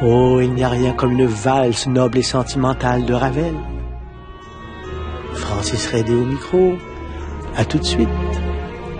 Oh, il n'y a rien comme une valse noble et sentimentale de Ravel. Francis Redé au micro. À tout de suite.